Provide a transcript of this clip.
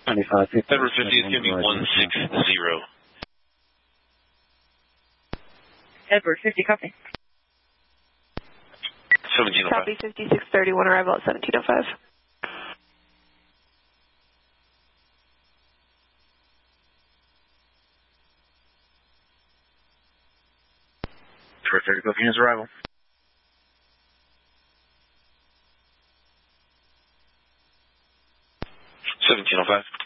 Edward 50 is going to be 160. Edward 50, copy. 1705. Copy, 5631, arrival at 1705. Edward 30, both units arrival. 1705.